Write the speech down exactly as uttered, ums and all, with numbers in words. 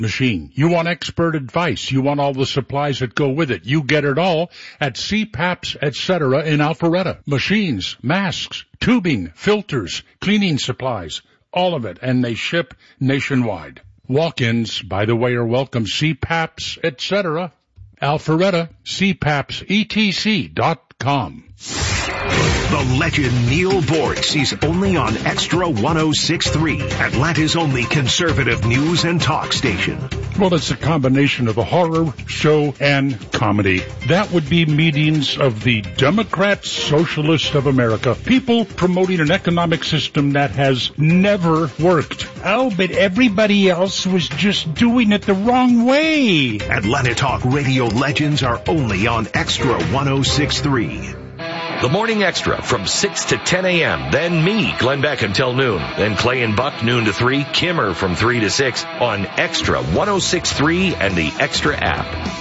machine. You want expert advice. You want all the supplies that go with it. You get it all at C PAPS, et cetera in Alpharetta. Machines, masks, tubing, filters, cleaning supplies, all of it. And they ship nationwide. Walk-ins, by the way, are welcome. C PAPS, et cetera. Alpharetta, C PAPS E T C dot com. The legend Neil Bortz is only on Extra one oh six point three, Atlanta's only conservative news and talk station. Well, it's a combination of a horror show and comedy. That would be meetings of the Democrats, Socialists of America, people promoting an economic system that has never worked. Oh, but everybody else was just doing it the wrong way. Atlanta Talk Radio legends are only on Extra one oh six point three. The Morning Extra from six to ten a.m. Then me, Glenn Beck, until noon. Then Clay and Buck, noon to three. Kimmer from three to six on Extra one oh six point three and the Extra app.